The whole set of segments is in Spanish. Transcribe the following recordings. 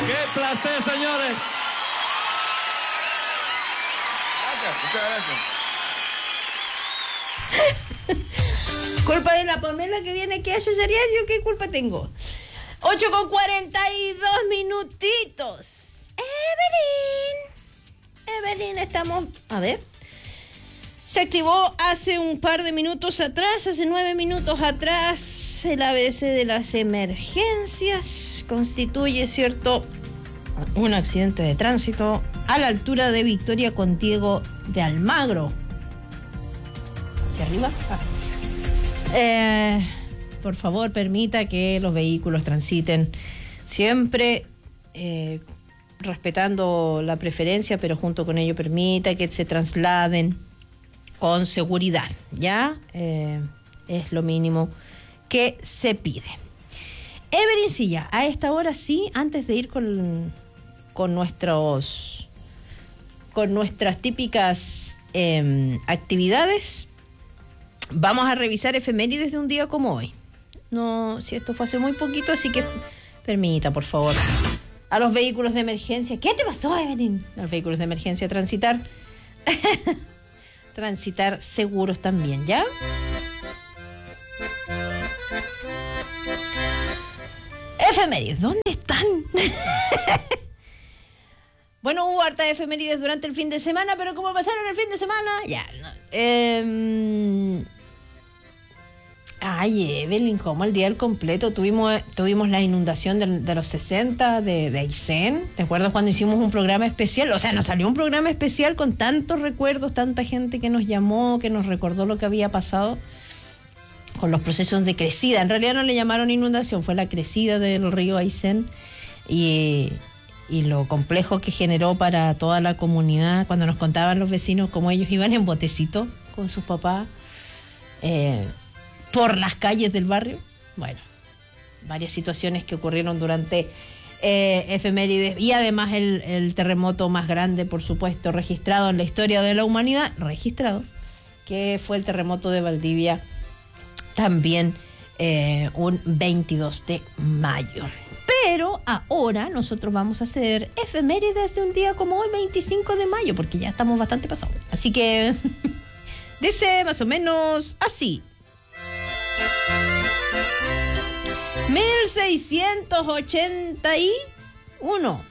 ¡Qué placer, señores! Gracias, muchas gracias. Culpa de la Pamela que viene aquí a chucharear, ¿yo qué culpa tengo? 8:42 minutitos. Evelyn, estamos... A ver. Se activó hace un par de minutos atrás, hace 9 minutos atrás, el ABC de las emergencias. Constituye, ¿cierto?, un accidente de tránsito a la altura de Victoria con Diego de Almagro. ¿Hacia arriba? Por favor, permita que los vehículos transiten siempre respetando la preferencia, pero junto con ello permita que se trasladen con seguridad, ¿ya? Es lo mínimo que se pide. Evelyn Silla, a esta hora sí, antes de ir con nuestras típicas actividades, vamos a revisar efemérides de un día como hoy. No, si esto fue hace muy poquito, así que permita, por favor, a los vehículos de emergencia. ¿Qué te pasó, Evelyn? A los vehículos de emergencia transitar seguros también, ¿ya? Efemérides, ¿dónde están? Bueno, hubo harta efemérides durante el fin de semana, pero como pasaron el fin de semana, ya. No. Ay, Evelyn, como el día del completo tuvimos la inundación de los 60 de Aysén. ¿Te acuerdas cuando hicimos un programa especial? O sea, nos salió un programa especial con tantos recuerdos, tanta gente que nos llamó, que nos recordó lo que había pasado con los procesos de crecida. En realidad no le llamaron inundación, fue la crecida del río Aysén y lo complejo que generó para toda la comunidad cuando nos contaban los vecinos cómo ellos iban en botecito con sus papás por las calles del barrio. Bueno, varias situaciones que ocurrieron durante efemérides y además el terremoto más grande, por supuesto, registrado en la historia de la humanidad, que fue el terremoto de Valdivia, también un 22 de mayo. Pero ahora nosotros vamos a hacer efemérides de un día como hoy, 25 de mayo, porque ya estamos bastante pasados. Así que dice más o menos así. 1681.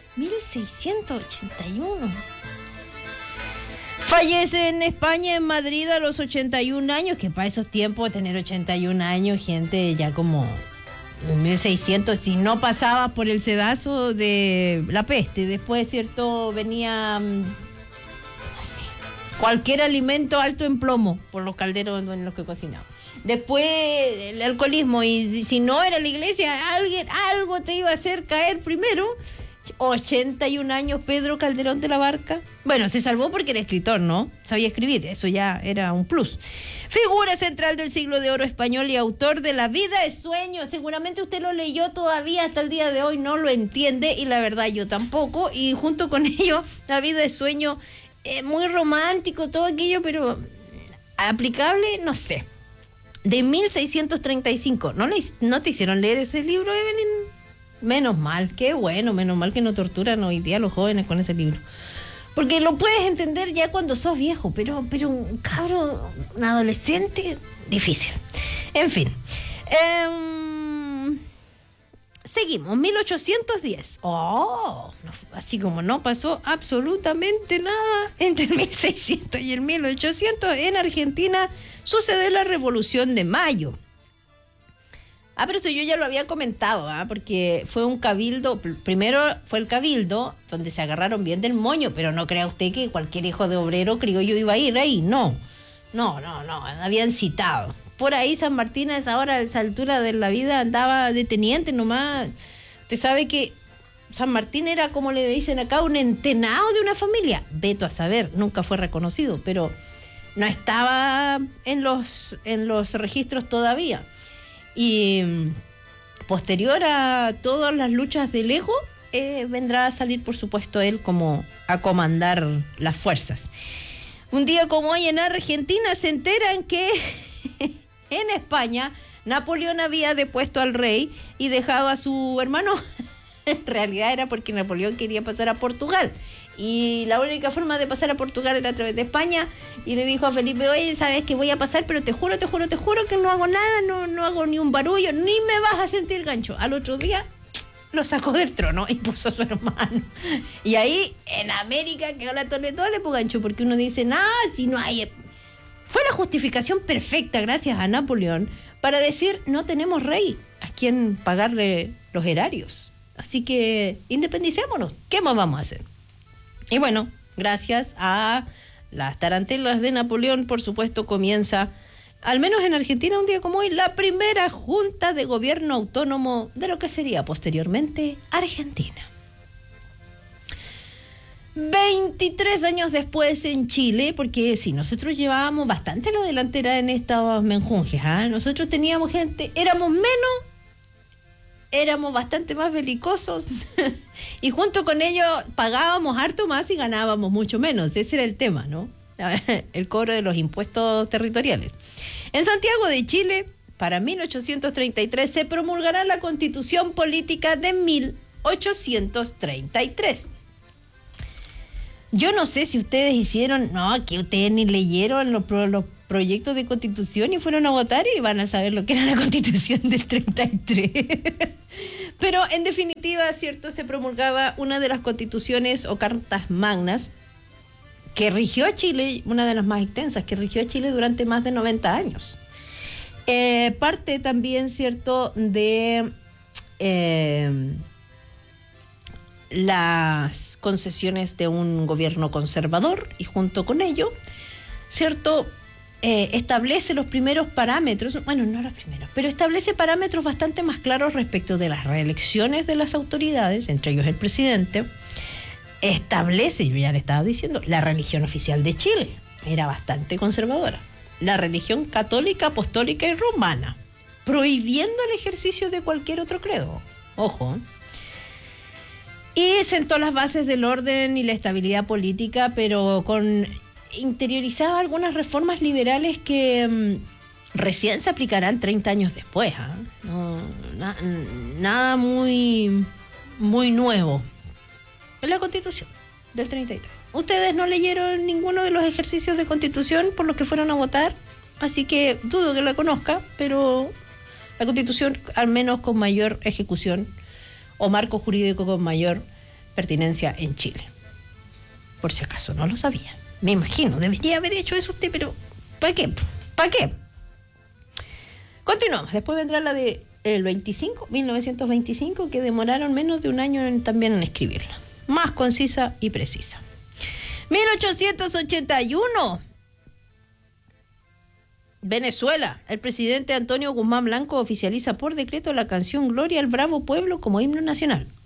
Fallece en España, en Madrid, a los 81 años, que para esos tiempos tener 81 años, gente ya como... En 1600, si no pasaba por el sedazo de la peste, después, ¿cierto? Venía así, cualquier alimento alto en plomo por los calderos en los que cocinaba. Después el alcoholismo, y si no era la iglesia, algo te iba a hacer caer primero. 81 años, Pedro Calderón de la Barca. Bueno, se salvó porque era escritor, ¿no? Sabía escribir, eso ya era un plus. Figura central del siglo de oro español y autor de La vida es sueño. Seguramente usted lo leyó todavía hasta el día de hoy, no lo entiende, y la verdad yo tampoco. Y junto con ello, La vida es sueño, muy romántico todo aquello, pero aplicable, no sé. De 1635. ¿No te hicieron leer ese libro, Evelyn? Menos mal, qué bueno, menos mal que no torturan hoy día a los jóvenes con ese libro. Porque lo puedes entender ya cuando sos viejo, pero un cabro, un adolescente, difícil. En fin. Seguimos, 1810. Así como no pasó absolutamente nada entre el 1600 y el 1800, en Argentina sucede la Revolución de Mayo. Pero esto yo ya lo había comentado, porque fue un cabildo. Primero fue el cabildo donde se agarraron bien del moño, pero no crea usted que cualquier hijo de obrero criollo iba a ir ahí, no, habían citado. Por ahí San Martín a esa hora, a esa altura de la vida, andaba de teniente nomás. Usted sabe que San Martín era, como le dicen acá, un entenado de una familia. Veto a saber, nunca fue reconocido, pero no estaba en los registros todavía. Y posterior a todas las luchas de Lego, vendrá a salir, por supuesto, él como a comandar las fuerzas. Un día como hoy en Argentina se enteran que en España Napoleón había depuesto al rey y dejado a su hermano En realidad era porque Napoleón quería pasar a Portugal. Y la única forma de pasar a Portugal era a través de España. Y le dijo a Felipe, oye, sabes que voy a pasar, pero te juro que no hago nada, no hago ni un barullo, ni me vas a sentir gancho. Al otro día lo sacó del trono y puso a su hermano. Y ahí, en América, que la tole, pues gancho, porque uno dice, no, si no hay... Fue la justificación perfecta, gracias a Napoleón, para decir, no tenemos rey a quien pagarle los erarios. Así que independicémonos. ¿Qué más vamos a hacer? Y bueno, gracias a las tarantelas de Napoleón, por supuesto, comienza, al menos en Argentina, un día como hoy, la primera junta de gobierno autónomo de lo que sería posteriormente Argentina. 23 años después en Chile, porque sí, nosotros llevábamos bastante la delantera en estas menjunjes, ¿eh? Nosotros teníamos gente, éramos bastante más belicosos y junto con ello pagábamos harto más y ganábamos mucho menos. Ese era el tema, ¿no? El cobro de los impuestos territoriales. En Santiago de Chile, para 1833, se promulgará la Constitución Política de 1833. Yo no sé si ustedes que ustedes ni leyeron los proyectos de constitución y fueron a votar y van a saber lo que era la Constitución del 33. Pero en definitiva, cierto, se promulgaba una de las constituciones o cartas magnas que rigió a Chile, una de las más extensas, que rigió a Chile durante más de 90 años. Parte también, cierto, de las concesiones de un gobierno conservador y junto con ello, cierto, establece los primeros parámetros, bueno, no los primeros, pero establece parámetros bastante más claros respecto de las reelecciones de las autoridades, entre ellos el presidente. Establece, yo ya le estaba diciendo, la religión oficial de Chile, era bastante conservadora, la religión católica, apostólica y romana, prohibiendo el ejercicio de cualquier otro credo, ojo. Y sentó las bases del orden y la estabilidad política, pero interiorizaba algunas reformas liberales que recién se aplicarán 30 años después. Nada muy nuevo en la Constitución del 33. Ustedes no leyeron ninguno de los ejercicios de Constitución por los que fueron a votar, así que dudo que la conozca, pero la Constitución, al menos con mayor ejecución o marco jurídico con mayor pertinencia en Chile. Por si acaso no lo sabía. Me imagino, debería haber hecho eso usted, pero ¿para qué? ¿Para qué? Continuamos. Después vendrá la de el 1925, que demoraron menos de un año también en escribirla. Más concisa y precisa. 1881. Venezuela. El presidente Antonio Guzmán Blanco oficializa por decreto la canción Gloria al Bravo Pueblo como himno nacional.